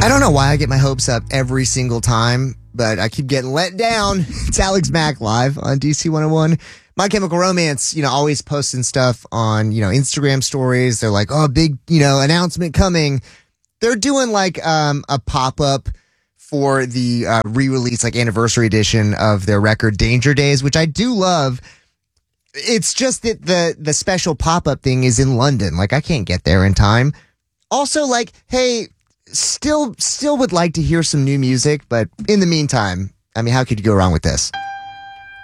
don't know why I get my hopes up every single time, but I keep getting let down. It's Alex Mack live on DC 101. My Chemical Romance, always posting stuff on, Instagram stories. They're like, oh, big, announcement coming. They're doing like a pop-up for the re-release, like anniversary edition of their record Danger Days, which I do love. It's just that the special pop-up thing is in London. Like, I can't get there in time. Also, like, hey, still would like to hear some new music, but in the meantime, how could you go wrong with this?